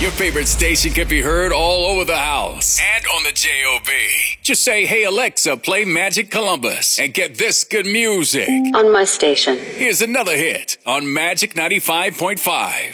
Your favorite station can be heard all over the house and on the JOB. Just say, hey, Alexa, play Magic Columbus and get this good music on my station. Here's another hit on Magic 95.5.